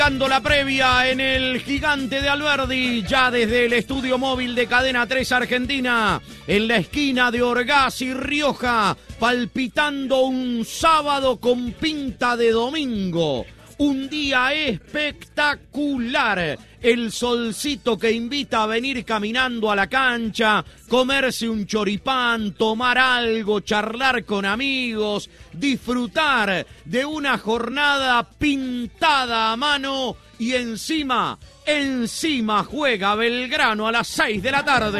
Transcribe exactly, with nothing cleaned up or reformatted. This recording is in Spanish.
Dando la previa en el Gigante de Alberdi, ya desde el estudio móvil de Cadena tres Argentina, en la esquina de Orgaz y Rioja, palpitando un sábado con pinta de domingo. Un día espectacular, el solcito que invita a venir caminando a la cancha, comerse un choripán, tomar algo, charlar con amigos, disfrutar de una jornada pintada a mano y encima, encima juega Belgrano a las seis de la tarde.